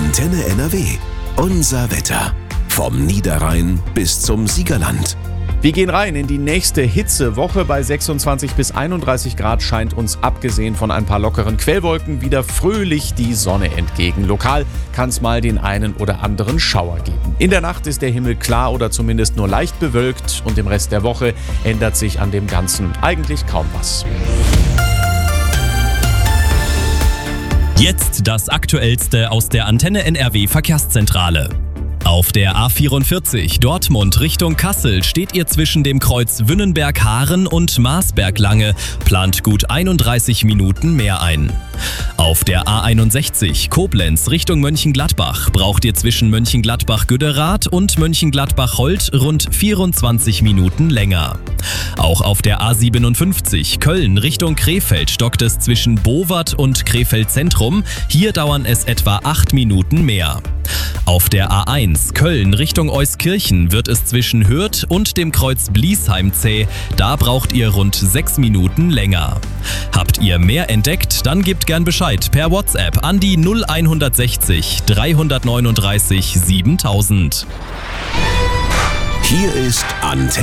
Antenne NRW. Unser Wetter. Vom Niederrhein bis zum Siegerland. Wir gehen rein in die nächste Hitzewoche. Bei 26 bis 31 Grad scheint uns abgesehen von ein paar lockeren Quellwolken wieder fröhlich die Sonne entgegen. Lokal kann es mal den einen oder anderen Schauer geben. In der Nacht ist der Himmel klar oder zumindest nur leicht bewölkt und im Rest der Woche ändert sich an dem Ganzen eigentlich kaum was. Jetzt das Aktuellste aus der Antenne NRW Verkehrszentrale. Auf der A44 Dortmund Richtung Kassel steht ihr zwischen dem Kreuz Wünnenberg-Haaren und Marsberg-Lange, plant gut 31 Minuten mehr ein. Auf der A61 Koblenz Richtung Mönchengladbach braucht ihr zwischen Mönchengladbach-Güderath und Mönchengladbach-Holt rund 24 Minuten länger. Auch auf der A57 Köln Richtung Krefeld stockt es zwischen Bowat und Krefeld Zentrum. Hier dauern es etwa 8 Minuten mehr. Auf der A1 Köln Richtung Euskirchen wird es zwischen Hürth und dem Kreuz Bliesheim zäh. Da braucht ihr rund 6 Minuten länger. Habt ihr mehr entdeckt? Dann gebt gern Bescheid per WhatsApp an die 0160 339 7000. Hier ist Antenne.